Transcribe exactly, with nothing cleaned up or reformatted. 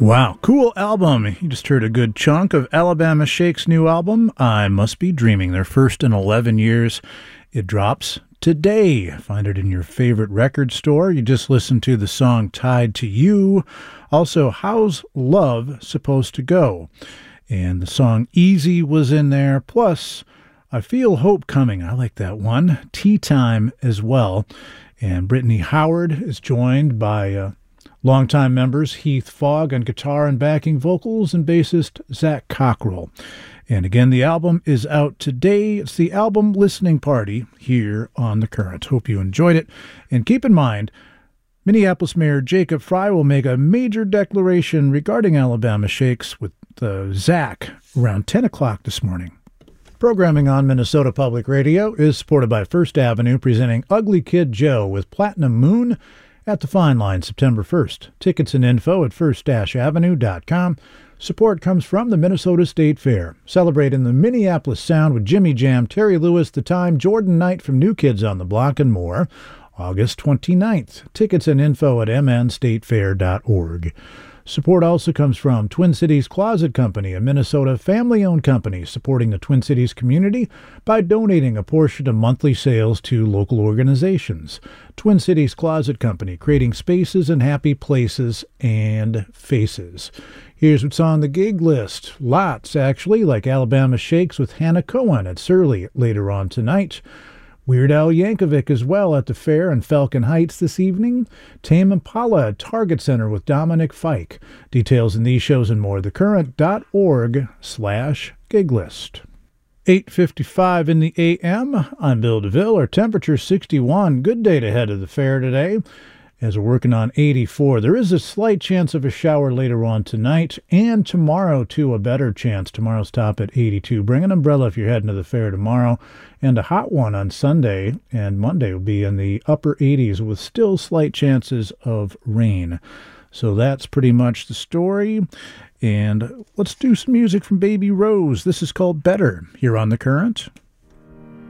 Wow, cool album. You just heard a good chunk of Alabama Shake's new album, I Must Be Dreaming, their first in eleven years. It drops today. Find it in your favorite record store. You just listened to the song Tied to You. Also, How's Love Supposed to Go? And the song Easy was in there. Plus, I Feel Hope Coming. I like that one. Tea Time as well. And Brittany Howard is joined by uh, longtime members Heath Fogg on guitar and backing vocals, and bassist Zach Cockrell. And again, the album is out today. It's the album listening party here on The Current. Hope you enjoyed it. And keep in mind, Minneapolis Mayor Jacob Frey will make a major declaration regarding Alabama Shakes with uh, Zach around ten o'clock this morning. Programming on Minnesota Public Radio is supported by First Avenue, presenting Ugly Kid Joe with Platinum Moon at the Fine Line September first. Tickets and info at first avenue dot com. Support comes from the Minnesota State Fair. Celebrating the Minneapolis sound with Jimmy Jam, Terry Lewis, The Time, Jordan Knight from New Kids on the Block, and more. August twenty-ninth. Tickets and info at m n state fair dot org. Support also comes from Twin Cities Closet Company, a Minnesota family-owned company supporting the Twin Cities community by donating a portion of monthly sales to local organizations. Twin Cities Closet Company, creating spaces and happy places and faces. Here's what's on the gig list. Lots, actually, like Alabama Shakes with Hannah Cohen at Surly later on tonight. Weird Al Yankovic as well at the fair in Falcon Heights this evening. Tame Impala at Target Center with Dominic Fike. Details in these shows and more, thecurrent.org slash gig list. eight fifty-five in the a m. I'm Bill DeVille. Our temperature sixty-one. Good day to head to the fair today, as we're working on eighty-four. There is a slight chance of a shower later on tonight, and tomorrow, too, a better chance. Tomorrow's top at eighty-two. Bring an umbrella if you're heading to the fair tomorrow, and a hot one on Sunday, and Monday will be in the upper eighties with still slight chances of rain. So that's pretty much the story, and let's do some music from Baby Rose. This is called Better here on The Current.